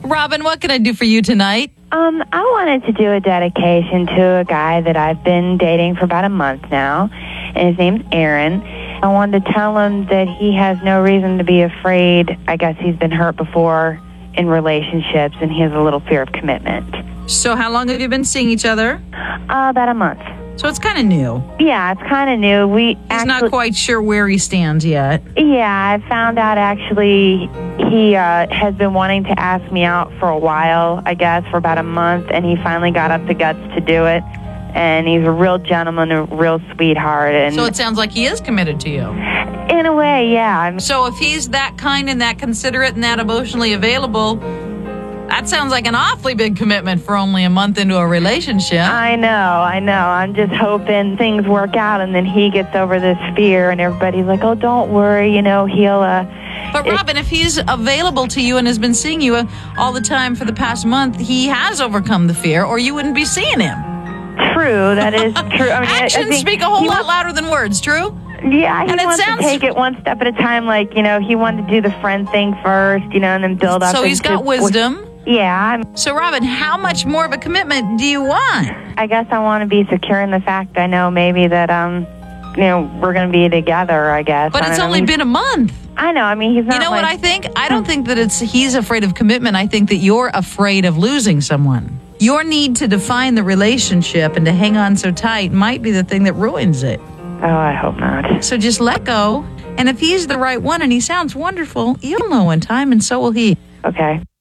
Robin, what can I do for you tonight? I wanted to do a dedication to a guy that I've been dating for about a month now, and his name's Aaron. I wanted to tell him that he has no reason to be afraid. I guess he's been hurt before in relationships, and he has a little fear of commitment. So how long have you been seeing each other? About a month. So it's kind of new. Yeah, it's kind of new. He's not quite sure where he stands yet. Yeah, I found out actually he has been wanting to ask me out for a while, I guess, for about a month, and he finally got up the guts to do it. And he's a real gentleman, a real sweetheart. And so it sounds like he is committed to you. In a way, yeah. So if he's that kind and that considerate and that emotionally available, that sounds like an awfully big commitment for only a month into a relationship. I know. I'm just hoping things work out and then he gets over this fear and everybody's like, oh, don't worry, he'll... But Robin, if he's available to you and has been seeing you all the time for the past month, he has overcome the fear or you wouldn't be seeing him. True, that is true. I mean, Actions speak a whole lot louder than words, true? Yeah, he wants to take it one step at a time. Like, he wanted to do the friend thing first, and then build up. So he's got wisdom. Yeah. So, Robin, how much more of a commitment do you want? I guess I want to be secure in the fact I know maybe that, we're going to be together, I guess. But it's only been a month. I know. I mean, he's not. You know what I think? I don't think that he's afraid of commitment. I think that you're afraid of losing someone. Your need to define the relationship and to hang on so tight might be the thing that ruins it. Oh, I hope not. So just let go. And if he's the right one and he sounds wonderful, you'll know in time, and so will he. Okay.